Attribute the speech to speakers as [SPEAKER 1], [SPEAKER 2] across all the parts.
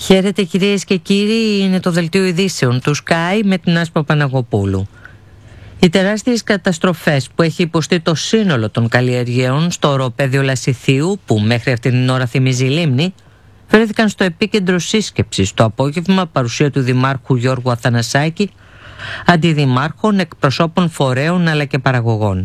[SPEAKER 1] Χαίρετε κυρίες και κύριοι, είναι το δελτίο ειδήσεων του Sky με την Άσπα Παναγοπούλου. Οι τεράστιες καταστροφές που έχει υποστεί το σύνολο των καλλιεργειών στο οροπέδιο Λασιθίου, που μέχρι αυτήν την ώρα θυμίζει λίμνη, βρέθηκαν στο επίκεντρο σύσκεψης το απόγευμα, παρουσία του Δημάρχου Γιώργου Αθανασάκη, αντιδημάρχων, εκπροσώπων φορέων αλλά και παραγωγών.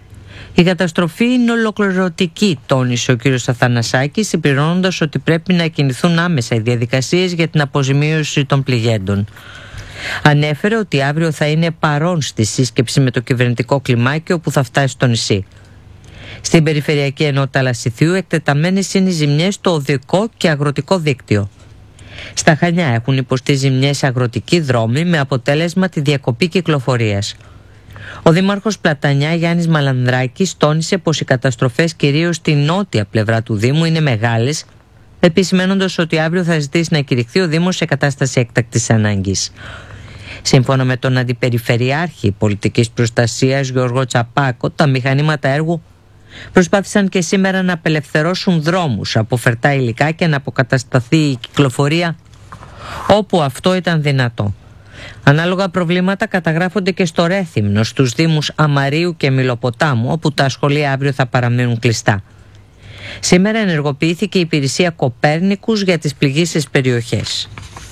[SPEAKER 1] Η καταστροφή είναι ολοκληρωτική, τόνισε ο κ. Αθανασάκης, συμπληρώνοντας ότι πρέπει να κινηθούν άμεσα οι διαδικασίες για την αποζημίωση των πληγέντων. Ανέφερε ότι αύριο θα είναι παρόν στη σύσκεψη με το κυβερνητικό κλιμάκιο που θα φτάσει στο νησί. Στην Περιφερειακή Ενότητα Λασιθίου εκτεταμένες είναι οι ζημιές στο οδικό και αγροτικό δίκτυο. Στα Χανιά έχουν υποστεί ζημιές αγροτικοί δρόμοι με αποτέλεσμα τη διακοπή κυκλοφορίας. Ο Δήμαρχος Πλατανιά Γιάννης Μαλανδράκης τόνισε πως οι καταστροφές κυρίως στη νότια πλευρά του Δήμου είναι μεγάλες, επισημαίνοντας ότι αύριο θα ζητήσει να κηρυχθεί ο Δήμος σε κατάσταση έκτακτης ανάγκης. Σύμφωνα με τον Αντιπεριφερειάρχη Πολιτικής Προστασίας Γιώργο Τσαπάκο, τα μηχανήματα έργου προσπάθησαν και σήμερα να απελευθερώσουν δρόμους από φερτά υλικά και να αποκατασταθεί η κυκλοφορία όπου αυτό ήταν δυνατό. Ανάλογα προβλήματα καταγράφονται και στο Ρέθυμνο, στους δήμους Αμαρίου και Μιλοποτάμου, όπου τα σχολεία αύριο θα παραμείνουν κλειστά. Σήμερα ενεργοποιήθηκε η υπηρεσία Κοπέρνικους για τις πληγείσες περιοχές.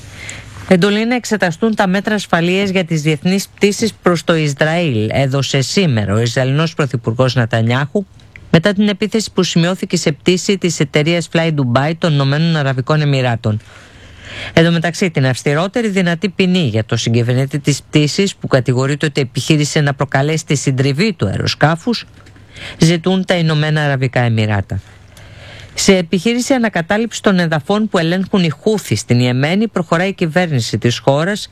[SPEAKER 1] Εντολή να εξεταστούν τα μέτρα ασφαλείας για τις διεθνείς πτήσεις προς το Ισραήλ έδωσε σήμερα ο Ισραηλινός Πρωθυπουργός Νετανιάχου μετά την επίθεση που σημειώθηκε σε πτήση της εταιρείας Fly Dubai των Ηνωμένων Αραβικών Εμιράτων. Εν τω μεταξύ, την αυστηρότερη δυνατή ποινή για το συγκυβερνήτη της πτήσης, που κατηγορείται ότι επιχείρησε να προκαλέσει τη συντριβή του αεροσκάφους, ζητούν τα Ηνωμένα Αραβικά Εμιράτα. Σε επιχείρηση ανακατάληψης των εδαφών που ελέγχουν οι Χούθι στην Ιεμένη, προχωράει η κυβέρνηση της χώρας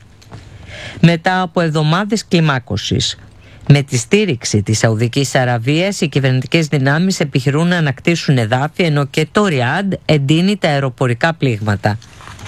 [SPEAKER 1] μετά από εβδομάδες κλιμάκωσης. Με τη στήριξη της Σαουδικής Αραβίας, οι κυβερνητικές δυνάμεις επιχειρούν να ανακτήσουν εδάφη, ενώ και το Ριάντ εντείνει τα αεροπορικά πλήγματα.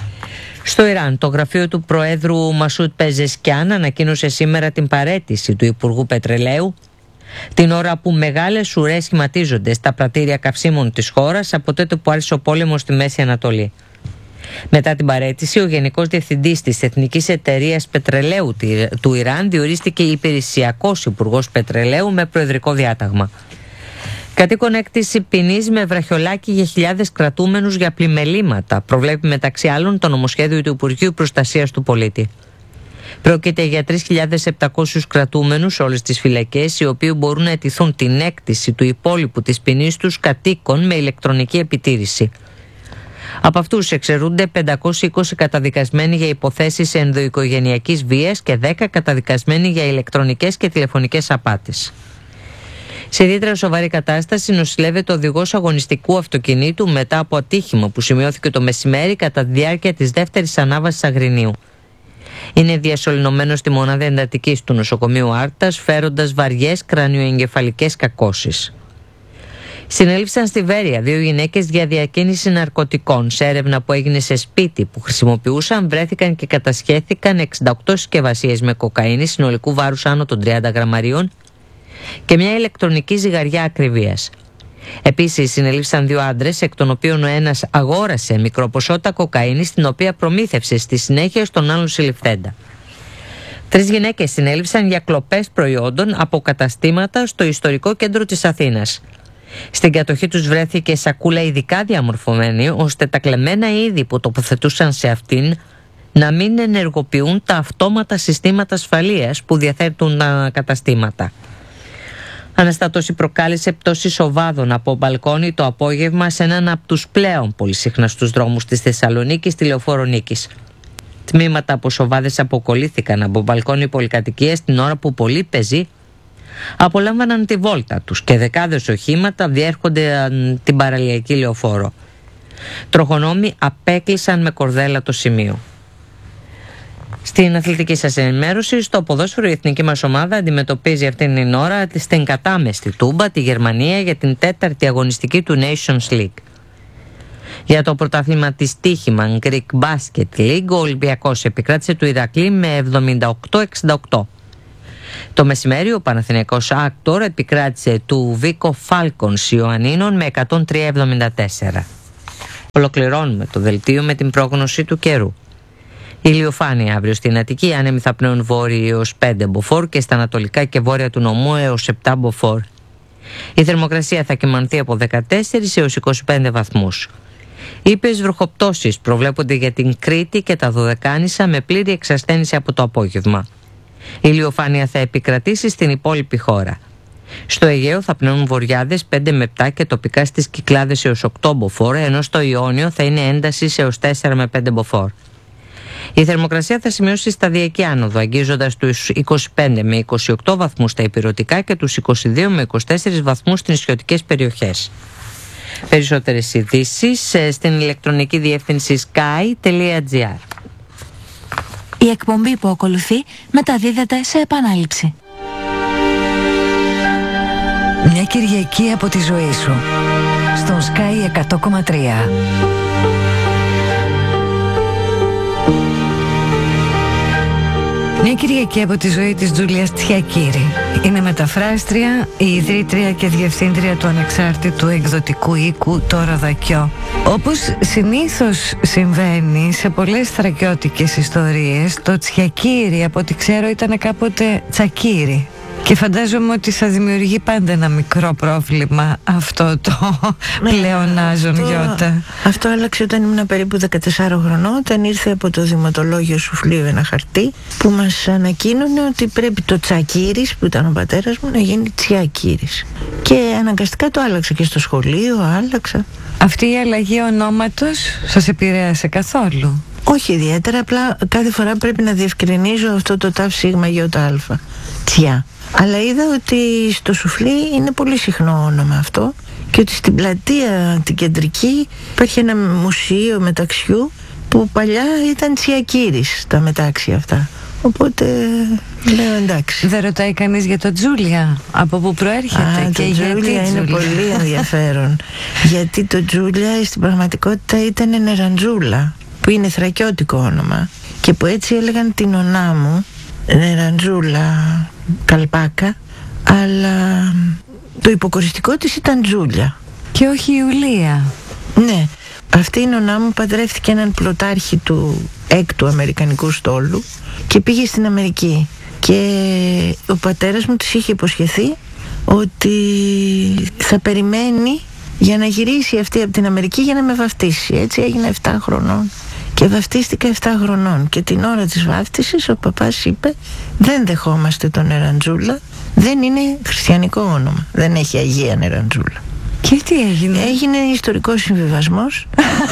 [SPEAKER 1] Στο Ιράν, το γραφείο του Προέδρου Μασούτ Πεζεσκιάν ανακοίνωσε σήμερα την παραίτηση του Υπουργού Πετρελαίου, την ώρα που μεγάλες ουρές σχηματίζονται στα πρατήρια καυσίμων της χώρας από τότε που άρχισε ο πόλεμος στη Μέση Ανατολή. Μετά την παραίτηση, ο Γενικός Διευθυντής της Εθνικής Εταιρείας Πετρελαίου του Ιράν διορίστηκε υπηρεσιακός Υπουργός Πετρελαίου με προεδρικό διάταγμα. Κατοίκον έκτηση ποινής με βραχιολάκι για χιλιάδες κρατούμενους για πλημελήματα, προβλέπει μεταξύ άλλων το νομοσχέδιο του Υπουργείου Προστασίας του Πολίτη. Πρόκειται για 3.700 κρατούμενους σε όλες τις φυλακές, οι οποίοι μπορούν να αιτηθούν την έκτηση του υπόλοιπου της ποινής τους κατοίκων με ηλεκτρονική επιτήρηση. Από αυτούς εξαιρούνται 520 καταδικασμένοι για υποθέσεις ενδοοικογενειακής βίας και 10 καταδικασμένοι για ηλεκτρονικές και τηλεφωνικές απάτες. Σε ιδιαίτερα σοβαρή κατάσταση νοσηλεύεται ο οδηγός αγωνιστικού αυτοκινήτου μετά από ατύχημα που σημειώθηκε το μεσημέρι κατά τη διάρκεια της δεύτερης ανάβασης Αγρινίου. Είναι διασωληνωμένος στη μονάδα εντατικής του νοσοκομείου Άρτας, φέροντας βαριές κρανιοεγκεφαλικές κακώσεις. Συνέληφθησαν στη Βέρεια 2 γυναίκες για διακίνηση ναρκωτικών. Σε έρευνα που έγινε σε σπίτι που χρησιμοποιούσαν, βρέθηκαν και κατασχέθηκαν 68 συσκευασίες με κοκαίνη συνολικού βάρους άνω των 30 γραμμαρίων και μια ηλεκτρονική ζυγαριά ακριβίας. Επίσης, συνελήφθησαν 2 άντρες, εκ των οποίων ο ένας αγόρασε μικροποσότητα κοκαίνης, την οποία προμήθευσε στη συνέχεια στον άλλον συλληφθέντα. 3 γυναίκες συνέληφθησαν για κλοπές προϊόντων από καταστήματα στο ιστορικό κέντρο της Αθήνας. Στην κατοχή τους βρέθηκε σακούλα ειδικά διαμορφωμένη, ώστε τα κλεμμένα είδη που τοποθετούσαν σε αυτήν να μην ενεργοποιούν τα αυτόματα συστήματα ασφαλείας που διαθέτουν τα καταστήματα. Αναστάτωση προκάλεσε πτώση σοβάδων από μπαλκόνι το απόγευμα σε έναν από τους πλέον πολύ συχναστούς δρόμους της Θεσσαλονίκης, τη Λεωφόρο Νίκης. Τμήματα από σοβάδες αποκολλήθηκαν από μπαλκόνι πολυκατοικίας την ώρα που πολλοί πεζοί απολάμβαναν τη βόλτα τους και δεκάδες οχήματα διέρχονται την παραλιακή Λεωφόρο. Τροχονόμοι απέκλεισαν με κορδέλα το σημείο. Στην αθλητική σας ενημέρωση, στο ποδόσφαιρο η εθνική μας ομάδα αντιμετωπίζει αυτήν την ώρα στην κατάμεστη Τούμπα τη Γερμανία για την 4η αγωνιστική του Nations League. Για το πρωτάθλημα της Τύχημαν Greek Basket League, ο Ολυμπιακός επικράτησε του Ηρακλή με 78-68. Το μεσημέρι ο Παναθηναϊκός Άκτορ επικράτησε του Βίκο Φάλκονς Ιωαννίνων με 103-74. Ολοκληρώνουμε το δελτίο με την πρόγνωση του καιρού. Ηλιοφάνεια αύριο στην Αττική, άνεμοι θα πνέουν βόρειοι έως 5 μποφόρ και στα ανατολικά και βόρεια του νομού έως 7 μποφόρ. Η θερμοκρασία θα κυμανθεί από 14 έως 25 βαθμούς. Ήπιες βροχοπτώσεις προβλέπονται για την Κρήτη και τα Δωδεκάνησα με πλήρη εξασθένιση από το απόγευμα. Η ηλιοφάνεια θα επικρατήσει στην υπόλοιπη χώρα. Στο Αιγαίο θα πνέουν βοριάδες 5 με 7 και τοπικά στις Κυκλάδες έως 8 μποφόρ, ενώ στο Ιόνιο θα είναι έντασης έως 4 με 5 μποφόρ. Η θερμοκρασία θα σημειώσει σταδιακή άνοδο, αγγίζοντας τους 25 με 28 βαθμούς στα ηπειρωτικά και τους 22 με 24 βαθμούς στις νησιωτικές περιοχές. Περισσότερες ειδήσεις στην ηλεκτρονική διεύθυνση sky.gr.
[SPEAKER 2] Η εκπομπή που ακολουθεί μεταδίδεται σε επανάληψη.
[SPEAKER 3] Μια Κυριακή από τη ζωή σου στον Sky 100,3. Μια Κυριακή από τη ζωή της Τζούλιας Τσιακίρη. Είναι μεταφράστρια, η ιδρύτρια και διευθύντρια του ανεξάρτητου εκδοτικού οίκου Το Ροδακιό. Όπως συνήθως συμβαίνει σε πολλές θρακιώτικες ιστορίες, το Τσιακίρι από ό,τι ξέρω ήταν κάποτε Τσακίρι. Και φαντάζομαι ότι θα δημιουργεί πάντα ένα μικρό πρόβλημα αυτό το πλεονάζον γιώτα.
[SPEAKER 4] Αυτό άλλαξε όταν ήμουν περίπου 14 χρονών, όταν ήρθε από το Δημοτολόγιο Σουφλίου ένα χαρτί που μας ανακοίνωνε ότι πρέπει το Τσακίρις, που ήταν ο πατέρας μου, να γίνει Τσιακίρις. Και αναγκαστικά το άλλαξα και στο σχολείο, άλλαξα.
[SPEAKER 3] Αυτή η αλλαγή ονόματος σας επηρέασε καθόλου?
[SPEAKER 4] Όχι ιδιαίτερα, απλά κάθε φορά πρέπει να διευκρινίζω αυτό το ταφ σίγμα γιώτα αλφα. Τσιά. Αλλά είδα ότι στο Σουφλί είναι πολύ συχνό όνομα αυτό και ότι στην πλατεία την κεντρική υπάρχει ένα μουσείο μεταξιού που παλιά ήταν Τσιακίρις τα μετάξια αυτά. Οπότε λέω εντάξει.
[SPEAKER 3] Δεν ρωτάει κανείς για το Τζούλια, από πού προέρχεται?
[SPEAKER 4] Και το Τζούλια είναι πολύ ενδιαφέρον. Γιατί το Τζούλια στην πραγματικότητα ήταν Νεραντζούλα, που είναι θρακιώτικο όνομα και που έτσι έλεγαν την ονά μου, Νεραντζούλα Καλπάκα, αλλά το υποκοριστικό της ήταν Τζούλια
[SPEAKER 3] και όχι Ιουλία.
[SPEAKER 4] Ναι, αυτή η νονά μου παντρεύτηκε έναν πλωτάρχη του 6ου Αμερικανικού στόλου και πήγε στην Αμερική και ο πατέρας μου της είχε υποσχεθεί ότι θα περιμένει για να γυρίσει αυτή από την Αμερική για να με βαφτίσει. Έτσι έγινε 7 χρονών και βαφτίστηκα 7 χρονών και την ώρα της βάφτισης ο παπάς είπε δεν δεχόμαστε τον Νεραντζούλα, δεν είναι χριστιανικό όνομα, δεν έχει Αγία Νεραντζούλα.
[SPEAKER 3] Και τι έγινε?
[SPEAKER 4] Έγινε ιστορικός συμβιβασμός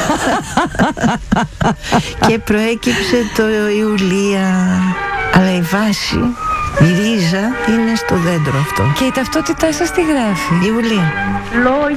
[SPEAKER 4] και προέκυψε το Ιουλία, αλλά η βάση, η ρίζα είναι στο δέντρο αυτό.
[SPEAKER 3] Και η ταυτότητά σας τι γράφει?
[SPEAKER 4] Ιουλία.